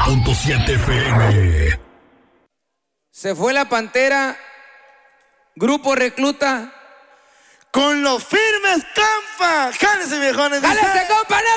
100.7 FM. Se fue la Pantera, Grupo Recluta. Con los firmes, compa. Jálese, viejones. ¡Jálese, compa!